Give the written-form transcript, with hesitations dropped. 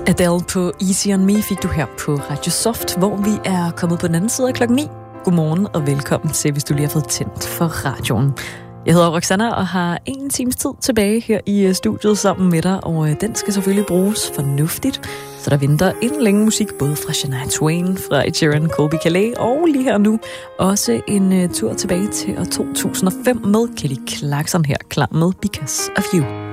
Adele på Easy On Me fik du her på Radio Soft, hvor vi er kommet på den anden side af klokken 9. Godmorgen og velkommen til, hvis du lige har fået tændt for radioen. Jeg hedder Roxanna og har en times tid tilbage her i studiet sammen med dig, og den skal selvfølgelig bruges fornuftigt. Så der venter en længe musik, både fra Shania Twain, fra Ed Sheeran, Colbie Caillat og lige her nu også en tur tilbage til år 2005 med Kelly Clarkson her, klar med Because of You.